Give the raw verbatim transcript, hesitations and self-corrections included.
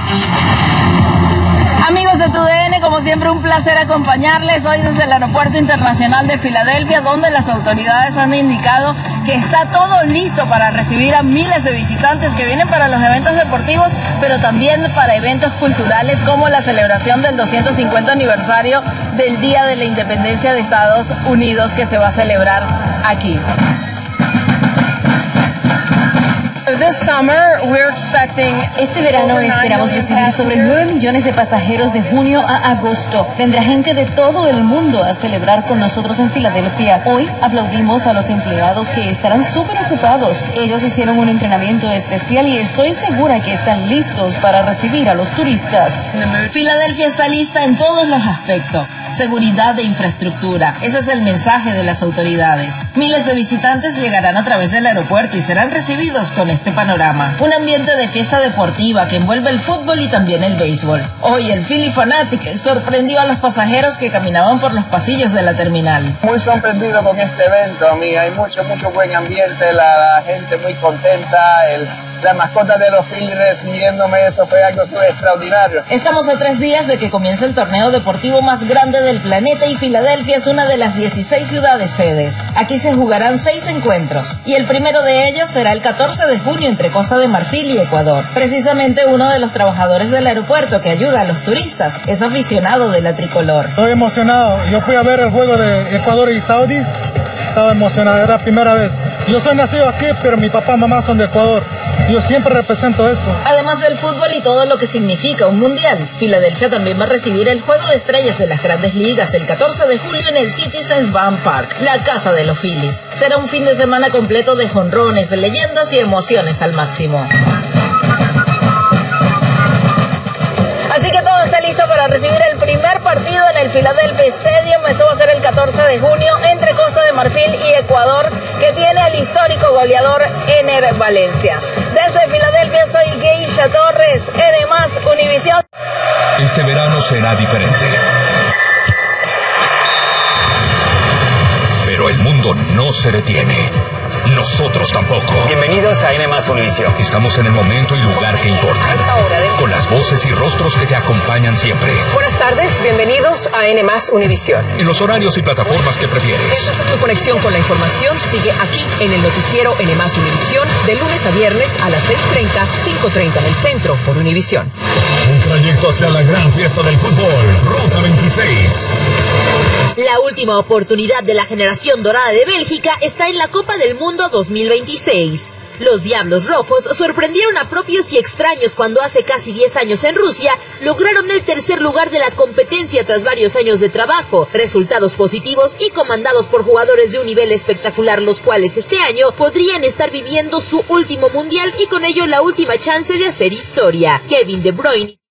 Amigos de T U D N, como siempre un placer acompañarles hoy desde el Aeropuerto Internacional de Filadelfia, donde las autoridades han indicado que está todo listo para recibir a miles de visitantes que vienen para los eventos deportivos, pero también para eventos culturales como la celebración del doscientos cincuenta aniversario del Día de la Independencia de Estados Unidos, que se va a celebrar aquí. Este verano esperamos recibir sobre nueve millones de pasajeros de junio a agosto. Vendrá gente de todo el mundo a celebrar con nosotros en Filadelfia. Hoy aplaudimos a los empleados que estarán súper ocupados. Ellos hicieron un entrenamiento especial y estoy segura que están listos para recibir a los turistas. Filadelfia está lista en todos los aspectos. Seguridad e infraestructura. Ese es el mensaje de las autoridades. Miles de visitantes llegarán a través del aeropuerto y serán recibidos con este panorama. Un ambiente de fiesta deportiva que envuelve el fútbol y también el béisbol. Hoy el Philly Fanatic sorprendió a los pasajeros que caminaban por los pasillos de la terminal. Muy sorprendido con este evento, amiga. Hay mucho, mucho buen ambiente, la, la gente muy contenta, el... la mascota de los Phillies recibiéndome, eso fue algo extraordinario. Estamos a tres días de que comience el torneo deportivo más grande del planeta y Filadelfia es una de las dieciséis ciudades sedes. Aquí se jugarán seis encuentros y el primero de ellos será el catorce de junio entre Costa de Marfil y Ecuador. Precisamente uno de los trabajadores del aeropuerto que ayuda a los turistas es aficionado de la tricolor. Estoy emocionado. Yo fui a ver el juego de Ecuador y Saudi. Estaba emocionado, era la primera vez. Yo soy nacido aquí, pero mi papá y mamá son de Ecuador. Yo siempre represento eso. Además del fútbol y todo lo que significa un mundial, Filadelfia también va a recibir el Juego de Estrellas de las Grandes Ligas el catorce de julio en el Citizens Bank Park, la casa de los Phillies. Será un fin de semana completo de jonrones, leyendas y emociones al máximo. Así que todo está listo para recibir el primer partido en el Philadelphia Stadium. Eso va a ser el catorce de junio entre Costa de Marfil y Ecuador, que tiene al histórico goleador Ener Valencia. Desde Filadelfia soy Geisha Torres, N más Univisión. Este verano será diferente. Pero el mundo no se detiene. Nosotros tampoco. Bienvenidos a N más Univisión. Estamos en el momento y lugar que importan, con las voces y rostros que te acompañan siempre. Buenas tardes, bienvenidos a N más Univisión. En los horarios y plataformas que prefieres. Tu conexión con la información sigue aquí en el noticiero N más Univisión, de lunes a viernes a las seis treinta, cinco treinta en el centro por Univisión. Un trayecto hacia la gran fiesta del fútbol, Ruta veintiséis. La última oportunidad de la generación dorada de Bélgica está en la Copa del Mundo dos mil veintiséis. Los Diablos Rojos sorprendieron a propios y extraños cuando hace casi diez años en Rusia lograron el tercer lugar de la competencia tras varios años de trabajo, resultados positivos y comandados por jugadores de un nivel espectacular, los cuales este año podrían estar viviendo su último mundial y con ello la última chance de hacer historia. Kevin De Bruyne